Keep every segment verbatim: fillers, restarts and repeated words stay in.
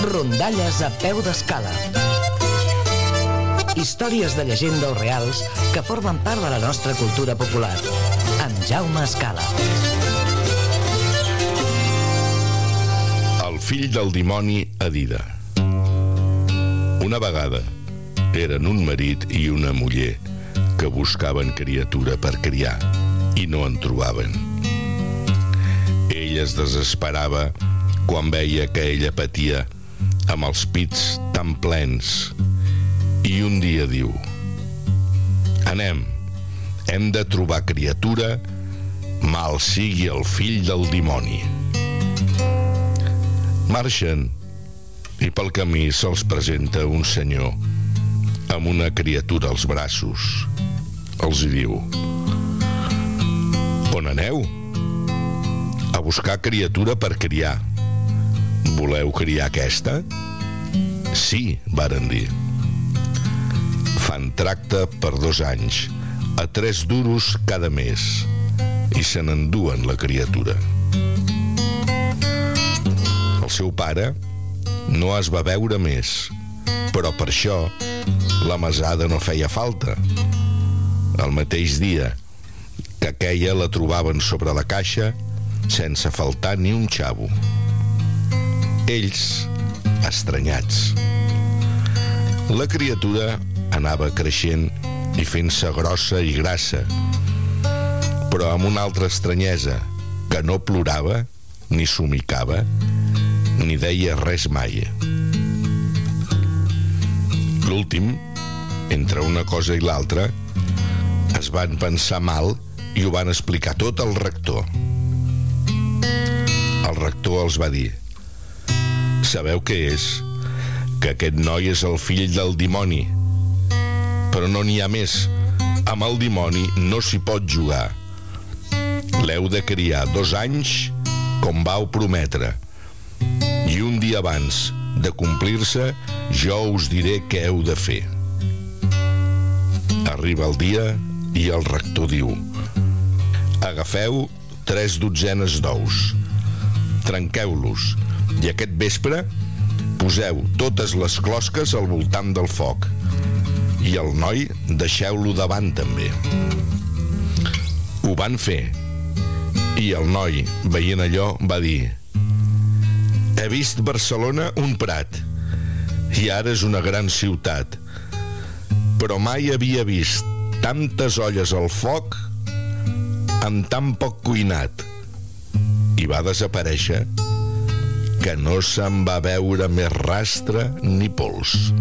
Rondalles a peu d'escala. Històries de llegenda o reals que formen part de la nostra cultura popular. Amb Jaume Escala. El fill del dimoni Adida. Una vegada eren un marit i una muller que buscaven criatura per criar i no en trobaven. Ell es desesperava quan veia que ella patia amb els pits tan plens i un dia diu: anem, hem de trobar criatura, mal sigui el fill del dimoni. Marxen i pel camí se'ls presenta un senyor amb una criatura als braços. Els hi diu: on aneu? A buscar criatura per criar. Voleu criar aquesta? Sí, varen dir. Fan tracte per dos anys, a tres duros cada mes, i se n'enduen la criatura. El seu pare no es va veure més, però per això la mesada no feia falta. El mateix dia que aquella la trobaven sobre la caixa sense faltar ni un xavo. Ells, estranyats. La criatura anava creixent i fent-se grossa i grassa, però amb una altra estranyesa, que no plorava, ni somicava, ni deia res mai. L'últim, entre una cosa i l'altra, es van pensar mal i ho van explicar tot al rector. El rector els va dir: sabeu què és? Que aquest noi és el fill del dimoni. Però no n'hi ha més. Amb el dimoni no s'hi pot jugar. L'heu de criar dos anys, com vau prometre. I un dia abans de complir-se, jo us diré què heu de fer. Arriba el dia i el rector diu: agafeu tres dotzenes d'ous, trenqueu-los, i aquest vespre poseu totes les closques al voltant del foc, i el noi deixeu-lo davant també. Ho van fer, i el noi, veient allò, va dir: he vist Barcelona un prat, i ara és una gran ciutat, però mai havia vist tantes olles al foc amb tan poc cuinat. I va desaparèixer, que no se'n va veure més rastre ni pols.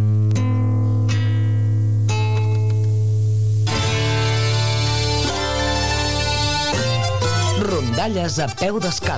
Rondalles a peu d'escala.